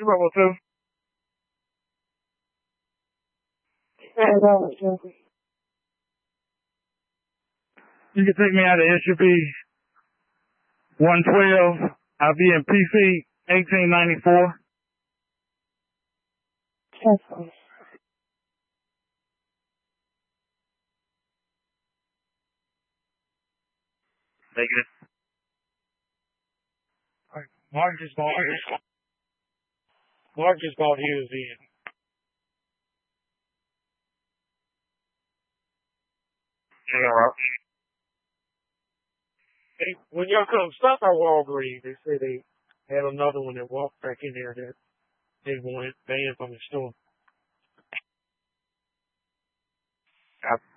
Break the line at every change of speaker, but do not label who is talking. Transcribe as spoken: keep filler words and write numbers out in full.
You level two.
Yeah, that was joking.
You can take me out of S U P one twelve. I'll be in P C eighteen ninety-four.
That's fine.
Negative.
Mark just bought his. Mark just bought his in.
Hang on, Rob.
Hey, when y'all come stop at Walgreens, they say they had another one that walked back in there that they wanted banned from the store.
I